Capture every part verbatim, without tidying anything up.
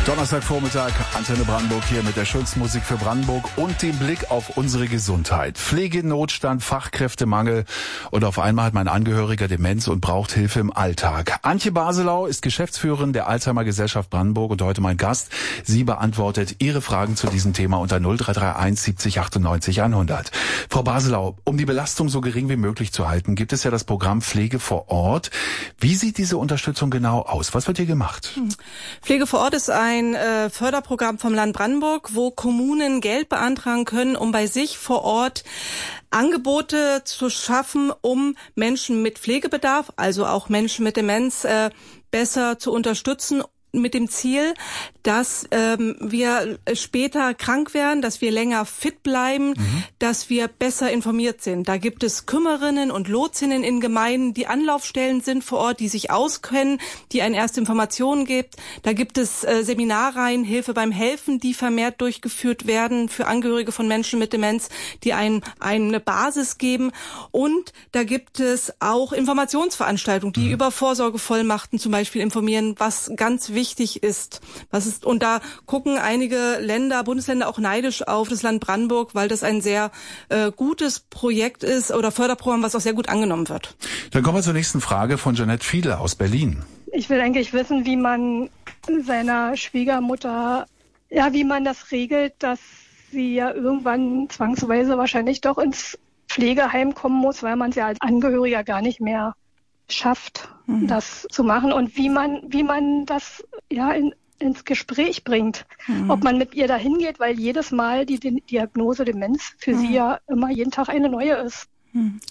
Donnerstagvormittag, Antenne Brandenburg hier mit der schönsten Musik für Brandenburg und dem Blick auf unsere Gesundheit. Pflegenotstand, Fachkräftemangel und auf einmal hat mein Angehöriger Demenz und braucht Hilfe im Alltag. Antje Baselau ist Geschäftsführerin der Alzheimer Gesellschaft Brandenburg und heute mein Gast. Sie beantwortet Ihre Fragen zu diesem Thema unter null drei drei eins siebzig achtundneunzig hundert. Frau Baselau, um die Belastung so gering wie möglich zu halten, gibt es ja das Programm Pflege vor Ort. Wie sieht diese Unterstützung genau aus? Was wird hier gemacht? Pflege vor Ort ist ein ein äh, Förderprogramm vom Land Brandenburg, wo Kommunen Geld beantragen können, um bei sich vor Ort Angebote zu schaffen, um Menschen mit Pflegebedarf, also auch Menschen mit Demenz, äh, besser zu unterstützen, mit dem Ziel, dass ähm, wir später krank werden, dass wir länger fit bleiben, mhm. dass wir besser informiert sind. Da gibt es Kümmerinnen und Lotsinnen in Gemeinden, die Anlaufstellen sind vor Ort, die sich auskennen, die einen erste Informationen gibt. Da gibt es äh, Seminarreihen, Hilfe beim Helfen, die vermehrt durchgeführt werden für Angehörige von Menschen mit Demenz, die ein, eine Basis geben. Und da gibt es auch Informationsveranstaltungen, die mhm. über Vorsorgevollmachten zum Beispiel informieren, was ganz wichtig wichtig ist. Was ist, und da gucken einige Länder, Bundesländer auch neidisch auf das Land Brandenburg, weil das ein sehr äh, gutes Projekt ist oder Förderprogramm, was auch sehr gut angenommen wird. Dann kommen wir zur nächsten Frage von Jeanette Fiedler aus Berlin. Ich will eigentlich wissen, wie man seiner Schwiegermutter, ja, wie man das regelt, dass sie ja irgendwann zwangsweise wahrscheinlich doch ins Pflegeheim kommen muss, weil man es ja als Angehöriger gar nicht mehr schafft, mhm. das zu machen und wie man wie man das ja in, ins Gespräch bringt, mhm. ob man mit ihr dahin geht, weil jedes Mal die, die Diagnose Demenz für mhm. sie ja immer jeden Tag eine neue ist. Mhm.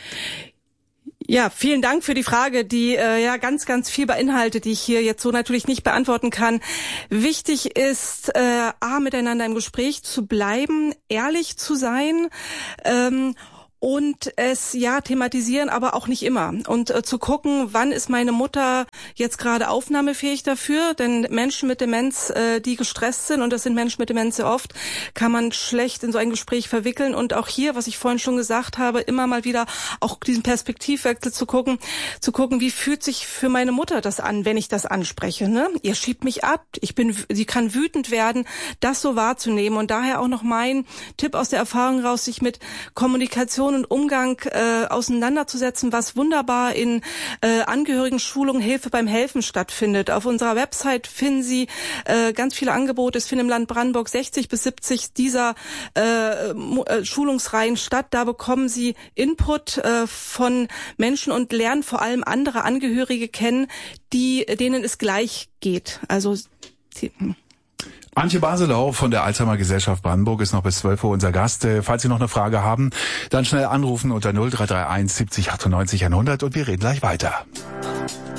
Ja, vielen Dank für die Frage, die äh, ja ganz, ganz viel beinhaltet, die ich hier jetzt so natürlich nicht beantworten kann. Wichtig ist, äh, A, miteinander im Gespräch zu bleiben, ehrlich zu sein, ähm, und es ja thematisieren, aber auch nicht immer. Und äh, zu gucken, wann ist meine Mutter jetzt gerade aufnahmefähig dafür? Denn Menschen mit Demenz, äh, die gestresst sind, und das sind Menschen mit Demenz sehr oft, kann man schlecht in so ein Gespräch verwickeln. Und auch hier, was ich vorhin schon gesagt habe, immer mal wieder auch diesen Perspektivwechsel zu gucken, zu gucken, wie fühlt sich für meine Mutter das an, wenn ich das anspreche. Ne? Ihr schiebt mich ab, ich bin, sie kann wütend werden, das so wahrzunehmen. Und daher auch noch mein Tipp aus der Erfahrung raus, sich mit Kommunikation und Umgang äh, auseinanderzusetzen, was wunderbar in äh, Angehörigenschulung Hilfe beim Helfen stattfindet. Auf unserer Website finden Sie äh, ganz viele Angebote. Es finden im Land Brandenburg sechzig bis siebzig dieser äh, äh, Schulungsreihen statt. Da bekommen Sie Input äh, von Menschen und lernen vor allem andere Angehörige kennen, die denen es gleich geht. Also die, Antje Baselau von der Alzheimer Gesellschaft Brandenburg ist noch bis zwölf Uhr unser Gast. Falls Sie noch eine Frage haben, dann schnell anrufen unter null drei drei eins siebzig achtundneunzig hundert und wir reden gleich weiter.